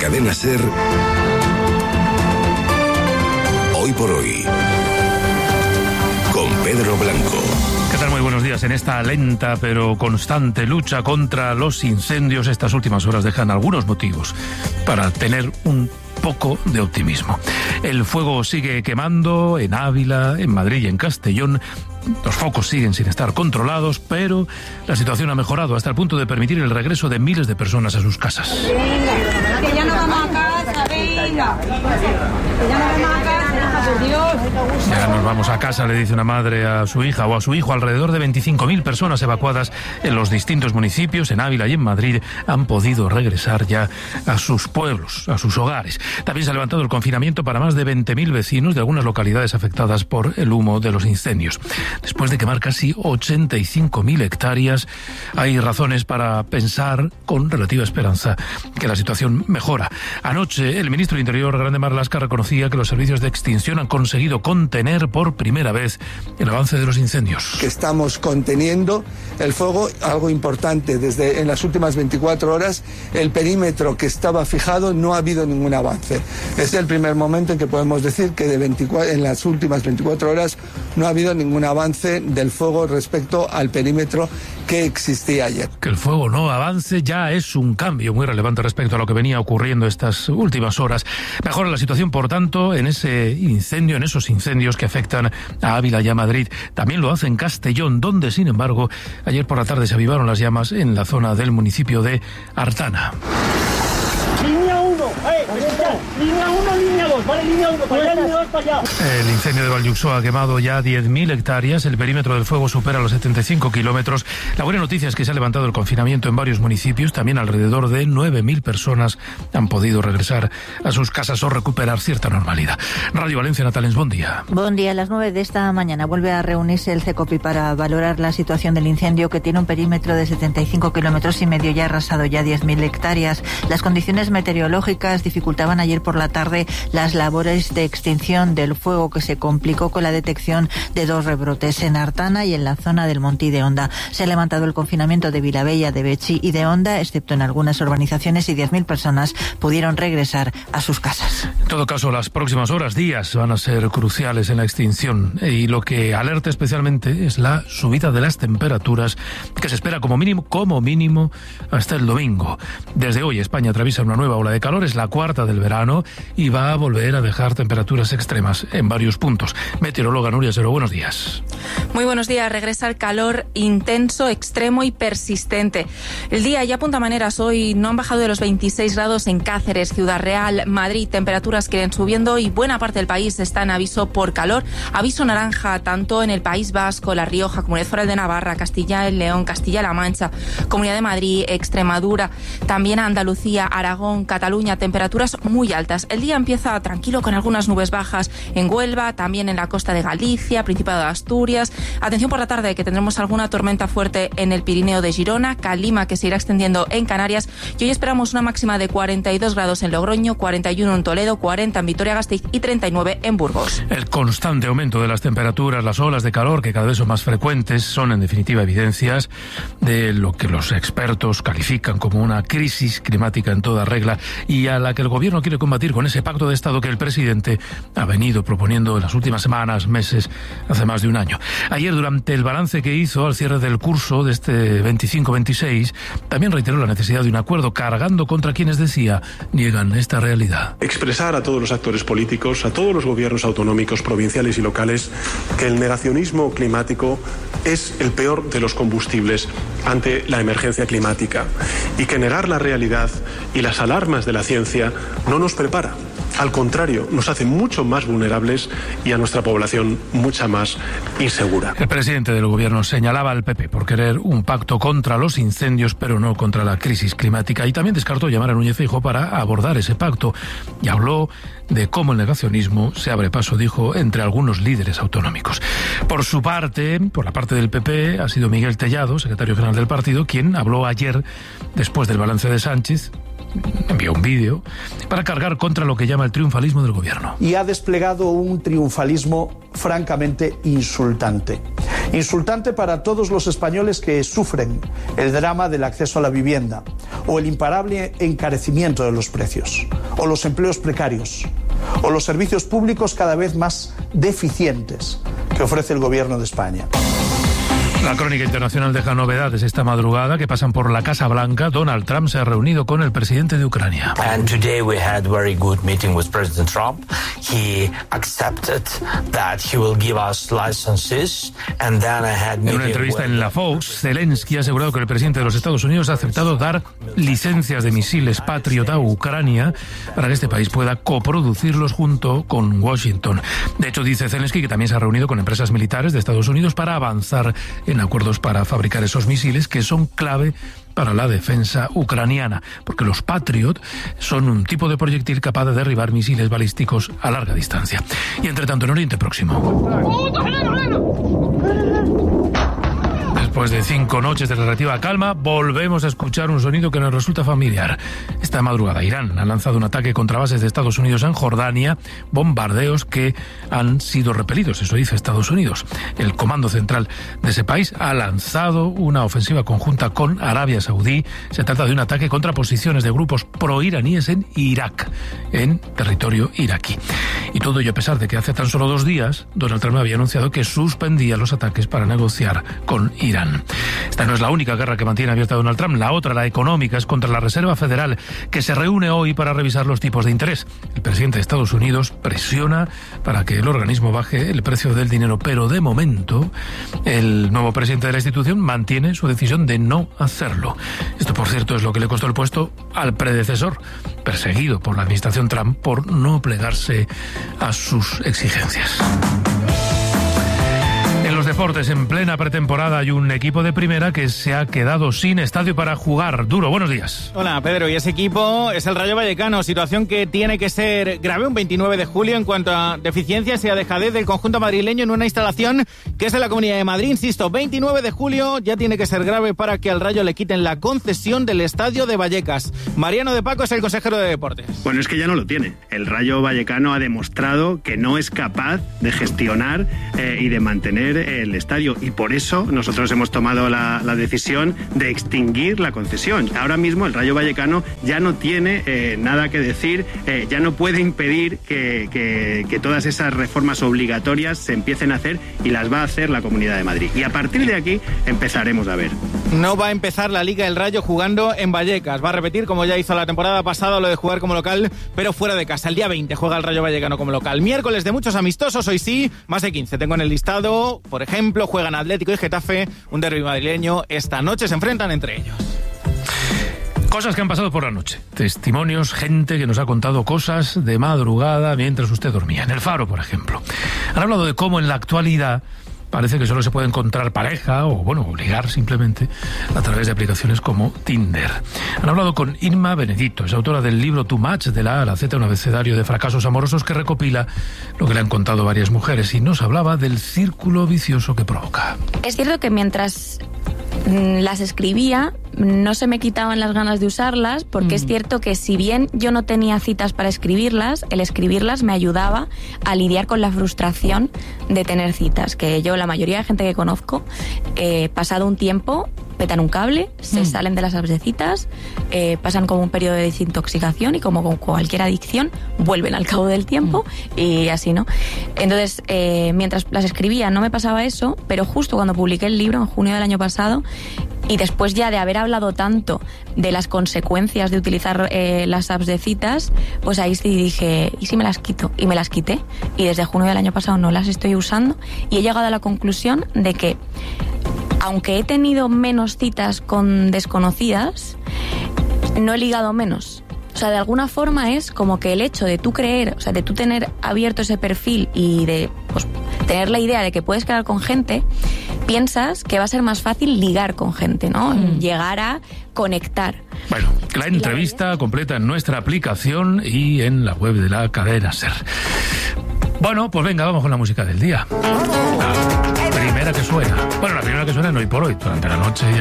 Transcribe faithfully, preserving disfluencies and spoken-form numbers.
Cadena SER, Hoy por Hoy, con Pedro Blanco. ¿Qué tal? Muy buenos días. En esta lenta pero constante lucha contra los incendios, estas últimas horas dejan algunos motivos para tener un poco de optimismo. El fuego sigue quemando en Ávila, en Madrid y en Castellón. Los focos siguen sin estar controlados, pero la situación ha mejorado hasta el punto de permitir el regreso de miles de personas a sus casas. Venga, que ya no vamos a casa, venga. Que ya no vamos a casa, por Dios. Ya nos vamos a casa, le dice una madre a su hija o a su hijo. Alrededor de veinticinco mil personas evacuadas en los distintos municipios, en Ávila y en Madrid, han podido regresar ya a sus pueblos, a sus hogares. También se ha levantado el confinamiento para más de veinte mil vecinos de algunas localidades afectadas por el humo de los incendios. Después de quemar casi ochenta y cinco mil hectáreas, hay razones para pensar con relativa esperanza que la situación mejora. Anoche, el ministro de Interior, Grande Marlaska, reconocía que los servicios de extinción han conseguido contener por primera vez el avance de los incendios. Que estamos conteniendo el fuego, algo importante. Desde en las últimas veinticuatro horas, el perímetro que estaba fijado no ha habido ningún avance. Es el primer momento en que podemos decir que de veinticuatro, en las últimas veinticuatro horas no ha habido ningún avance del fuego respecto al perímetro que existía ayer. Que el fuego no avance ya es un cambio muy relevante respecto a lo que venía ocurriendo estas últimas horas. Mejora la situación, por tanto, en ese incendio, en esos incendios que afectan a Ávila y a Madrid. También lo hace en Castellón, donde, sin embargo, ayer por la tarde se avivaron las llamas en la zona del municipio de Artana. Línea uno, eh, línea uno, línea dos, vale, línea uno, para allá, línea dos, para allá. El incendio de Valldexó ha quemado ya diez mil hectáreas, el perímetro del fuego supera los setenta y cinco kilómetros. La buena noticia es que se ha levantado el confinamiento en varios municipios, también alrededor de nueve mil personas han podido regresar a sus casas o recuperar cierta normalidad. Radio Valencia, Natalens, buen día. Buen día, a las nueve de esta mañana vuelve a reunirse el CECOPI para valorar la situación del incendio, que tiene un perímetro de setenta y cinco kilómetros y medio y ha arrasado ya diez mil hectáreas. Las condiciones meteorológicas dificultaban ayer por la tarde las labores de extinción del fuego, que se complicó con la detección de dos rebrotes en Artana y en la zona del Montí de Onda. Se ha levantado el confinamiento de Vilabella, de Betxí y de Onda, excepto en algunas urbanizaciones, y diez mil personas pudieron regresar a sus casas. En todo caso, las próximas horas, días, van a ser cruciales en la extinción, y lo que alerta especialmente es la subida de las temperaturas, que se espera como mínimo, como mínimo hasta el domingo. Desde hoy España atraviesa una nueva ola de calor, es la cuarta del verano y va a volver a dejar temperaturas extremas en varios puntos. Meteoróloga Nuria Sero, buenos días. Muy buenos días. Regresa el calor intenso, extremo y persistente. El día ya apunta maneras. Hoy no han bajado de los veintiséis grados en Cáceres, Ciudad Real, Madrid. Temperaturas que irán subiendo y buena parte del país está en aviso por calor. Aviso naranja tanto en el País Vasco, La Rioja, Comunidad Foral de Navarra, Castilla y León, Castilla-La Mancha, Comunidad de Madrid, Extremadura, también Andalucía, Aragón, Cataluña. Temperaturas muy altas. El día empieza tranquilo con algunas nubes bajas en Huelva, también en la costa de Galicia, Principado de Asturias. Atención por la tarde, que tendremos alguna tormenta fuerte en el Pirineo de Girona, calima que se irá extendiendo en Canarias, y hoy esperamos una máxima de cuarenta y dos grados en Logroño, cuarenta y uno en Toledo, cuarenta en Vitoria-Gasteiz y treinta y nueve en Burgos. El constante aumento de las temperaturas, las olas de calor que cada vez son más frecuentes, son en definitiva evidencias de lo que los expertos califican como una crisis climática en toda regla, y a la que el gobierno quiere combatir con ese pacto de Estado que el presidente ha venido proponiendo en las últimas semanas, meses, hace más de un año. Ayer, durante el balance que hizo al cierre del curso de este veinticinco veintiséis, también reiteró la necesidad de un acuerdo, cargando contra quienes, decía, niegan esta realidad. Expresar a todos los actores políticos, a todos los gobiernos autonómicos, provinciales y locales, que el negacionismo climático es el peor de los combustibles ante la emergencia climática, y que negar la realidad y las alarmas de la ciencia no nos prepara. Al contrario, nos hace mucho más vulnerables y a nuestra población mucha más insegura. El presidente del gobierno señalaba al P P por querer un pacto contra los incendios, pero no contra la crisis climática, y también descartó llamar a Núñez Feijóo para abordar ese pacto, y habló de cómo el negacionismo se abre paso, dijo, entre algunos líderes autonómicos. Por su parte, por la parte del P P, ha sido Miguel Tellado, secretario general del partido, quien habló ayer, después del balance de Sánchez, envió un vídeo para cargar contra lo que llama el triunfalismo del gobierno. Y ha desplegado un triunfalismo francamente insultante. Insultante para todos los españoles que sufren el drama del acceso a la vivienda o el imparable encarecimiento de los precios. o los empleos precarios, o los servicios públicos cada vez más deficientes que ofrece el gobierno de España. La crónica internacional deja novedades esta madrugada que pasan por la Casa Blanca. Donald Trump se ha reunido con el presidente de Ucrania. And today we had very good meeting with President Trump. He accepted that he will give us licenses, and then I had En una entrevista en la Fox, Zelensky ha asegurado que el presidente de los Estados Unidos ha aceptado dar licencias de misiles Patriot a Ucrania para que este país pueda coproducirlos junto con Washington. De hecho, dice Zelensky que también se ha reunido con empresas militares de Estados Unidos para avanzar en acuerdos para fabricar esos misiles que son clave para la defensa ucraniana, porque los Patriot son un tipo de proyectil capaz de derribar misiles balísticos a larga distancia. Y entre tanto, en Oriente Próximo, después de cinco noches de relativa calma, volvemos a escuchar un sonido que nos resulta familiar. Esta madrugada, Irán ha lanzado un ataque contra bases de Estados Unidos en Jordania, bombardeos que han sido repelidos, eso dice Estados Unidos. El comando central de ese país ha lanzado una ofensiva conjunta con Arabia Saudí. Se trata de un ataque contra posiciones de grupos proiraníes en Irak, en territorio iraquí. Y todo ello a pesar de que hace tan solo dos días Donald Trump había anunciado que suspendía los ataques para negociar con Irán. Esta no es la única guerra que mantiene abierta Donald Trump. La otra, la económica, es contra la Reserva Federal, que se reúne hoy para revisar los tipos de interés. El presidente de Estados Unidos presiona para que el organismo baje el precio del dinero, pero de momento el nuevo presidente de la institución mantiene su decisión de no hacerlo. Esto, por cierto, es lo que le costó el puesto al predecesor, perseguido por la administración Trump por no plegarse a sus exigencias. En los deportes, en plena pretemporada, hay un equipo de primera que se ha quedado sin estadio para jugar. Duro, buenos días. Hola, Pedro, y ese equipo es el Rayo Vallecano, situación que tiene que ser grave un veintinueve de julio en cuanto a deficiencias y a dejadez del conjunto madrileño en una instalación que es de la Comunidad de Madrid. Insisto, veintinueve de julio ya tiene que ser grave para que al Rayo le quiten la concesión del estadio de Vallecas. Mariano de Paco es el consejero de Deportes. Bueno, es que ya no lo tiene. El Rayo Vallecano ha demostrado que no es capaz de gestionar eh, y de mantener el estadio, y por eso nosotros hemos tomado la, la decisión de extinguir la concesión. Ahora mismo el Rayo Vallecano ya no tiene eh, nada que decir, eh, ya no puede impedir que, que, que todas esas reformas obligatorias se empiecen a hacer, y las va a hacer la Comunidad de Madrid. Y a partir de aquí empezaremos a ver. No va a empezar la Liga del Rayo jugando en Vallecas. Va a repetir, como ya hizo la temporada pasada, lo de jugar como local, pero fuera de casa. El día veinte juega el Rayo Vallecano como local. Miércoles de muchos amistosos, hoy sí, más de quince tengo en el listado. Por ejemplo, juegan Atlético y Getafe, un derbi madrileño. Esta noche se enfrentan entre ellos. Cosas que han pasado por la noche. Testimonios, gente que nos ha contado cosas de madrugada mientras usted dormía. En El Faro, por ejemplo. Han hablado de cómo en la actualidad parece que solo se puede encontrar pareja o, bueno, obligar simplemente a través de aplicaciones como Tinder. Han hablado con Inma Benedito, es autora del libro Too Much, de la A a la Z, un abecedario de fracasos amorosos que recopila lo que le han contado varias mujeres, y nos hablaba del círculo vicioso que provoca. Es cierto que mientras las escribía no se me quitaban las ganas de usarlas, porque mm. es cierto que si bien yo no tenía citas para escribirlas, el escribirlas me ayudaba a lidiar con la frustración de tener citas, que yo, la mayoría de gente que conozco, eh, pasado un tiempo, petan un cable, se mm. salen de las apps de citas, eh, pasan como un periodo de desintoxicación y como con cualquier adicción, vuelven al cabo del tiempo mm. y así, ¿no? Entonces, eh, mientras las escribía no me pasaba eso, pero justo cuando publiqué el libro, en junio del año pasado, y después ya de haber hablado tanto de las consecuencias de utilizar eh, las apps de citas, pues ahí sí dije, ¿y si me las quito? Y me las quité. Y desde junio del año pasado no las estoy usando, y he llegado a la conclusión de que, aunque he tenido menos citas con desconocidas, no he ligado menos. O sea, de alguna forma es como que el hecho de tú creer, o sea, de tú tener abierto ese perfil y de, pues, tener la idea de que puedes quedar con gente, piensas que va a ser más fácil ligar con gente, ¿no? Mm. Llegar a conectar. Bueno, la entrevista la completa en nuestra aplicación y en la web de la cadena SER. Bueno, pues venga, vamos con la música del día. La primera que suena. Bueno, la primera que suena no hoy por hoy, durante la noche.